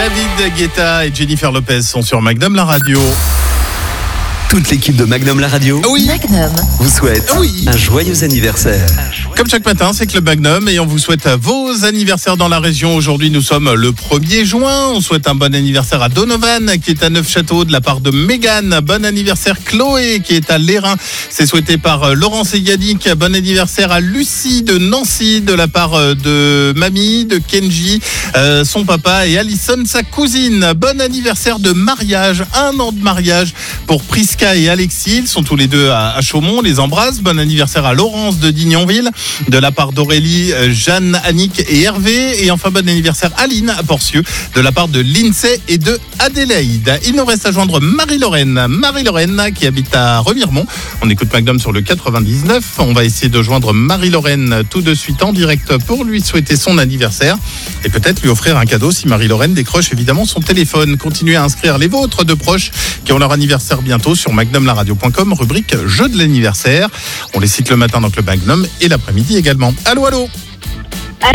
David Guetta et Jennifer Lopez sont sur Magnum la radio. Toute l'équipe de Magnum la radio Magnum vous souhaite un joyeux anniversaire. Comme chaque matin, c'est Club Magnum et on vous souhaite vos anniversaires dans la région. Aujourd'hui, nous sommes le 1er juin. On souhaite un bon anniversaire à Donovan qui est à Neufchâteau de la part de Mégane. Bon anniversaire Chloé qui est à Lérin. C'est souhaité par Laurence et Yannick. Bon anniversaire à Lucie de Nancy de la part de Mamie, de Kenji, son papa et Alison, sa cousine. Bon anniversaire de mariage, 1 an de mariage pour Prisca et Alexis. Ils sont tous les deux à Chaumont. On les embrasse. Bon anniversaire à Laurence de Dignonville de la part d'Aurélie, Jeanne, Annick et Hervé. Et enfin, bon anniversaire à Aline à Porcieux de la part de Lindsay et de Adélaïde. Il nous reste à joindre Marie-Lorraine. Marie-Lorraine qui habite à Remiremont. On écoute Magnum sur le 99. On va essayer de joindre Marie-Lorraine tout de suite en direct pour lui souhaiter son anniversaire et peut-être lui offrir un cadeau si Marie-Lorraine décroche évidemment son téléphone. Continuez à inscrire les vôtres de proches qui ont leur anniversaire bientôt sur magnumlaradio.com, rubrique jeu de l'anniversaire. On les cite le matin dans le Magnum et l'après-midi également. Allô, allô. Allô ?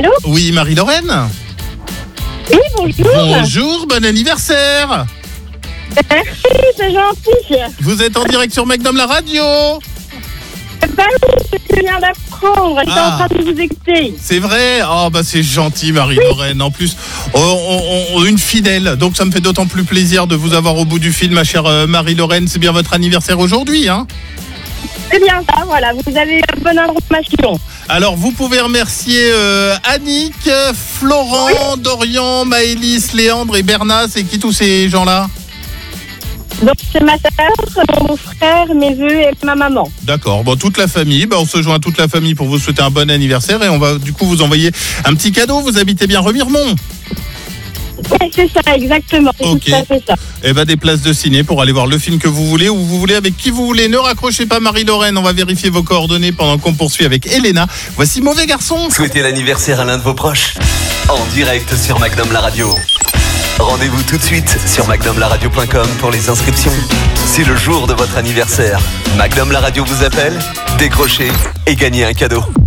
Oui, Marie-Lorraine. Oui, bonjour. Bonjour, bon anniversaire. Merci, c'est gentil. Vous êtes en direct sur Magnum la radio. Bah oui, je viens d'apprendre. J'étais en train de vous écouter. C'est vrai. Oh bah c'est gentil Marie-Lorraine. En plus, une fidèle. Donc ça me fait d'autant plus plaisir de vous avoir au bout du fil, ma chère Marie-Lorraine. C'est bien votre anniversaire aujourd'hui, hein ? C'est bien ça, voilà. Vous avez la bonne information. Alors vous pouvez remercier Annick, Florent, Dorian, Maëlys, Léandre et Bernat. C'est qui tous ces gens-là ? Donc c'est ma sœur, mon frère, mes vœux et ma maman. D'accord, bon, toute la famille, on se joint à toute la famille pour vous souhaiter un bon anniversaire et on va du coup vous envoyer un petit cadeau. Vous habitez bien Remiremont ? Oui, c'est ça, exactement. C'est Ok. tout à fait ça. Et des places de ciné pour aller voir le film que vous voulez, où vous voulez, avec qui vous voulez. Ne raccrochez pas Marie-Lorraine, on va vérifier vos coordonnées pendant qu'on poursuit avec Elena. Voici Mauvais Garçon. Souhaitez l'anniversaire à l'un de vos proches en direct sur Magnum la radio. Rendez-vous tout de suite sur magnumlaradio.com pour les inscriptions. C'est le jour de votre anniversaire. Magnum la radio vous appelle, décrochez et gagnez un cadeau.